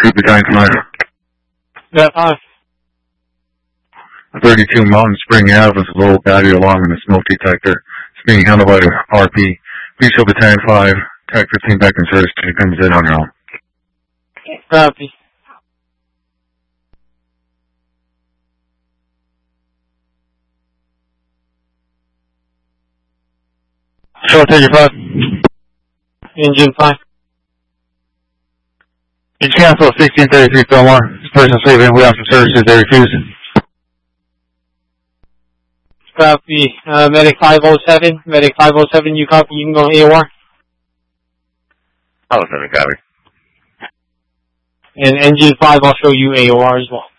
Troop Battalion Commander. Yeah, 5. 32 Mountain Spring Ave with a low battery alarm and a smoke detector. It's being handled by the RP. Peaceful Battalion 5, TAC 15 back in service. It comes in on your own. Copy. Short 35. Engine 5. You cancel 1633 Fillmore. This person's leaving. We have some services. They refuse. Copy. Medic 507. Medic 507, you copy. You can go AOR. 507, copy. And Engine 5, I'll show you AOR as well.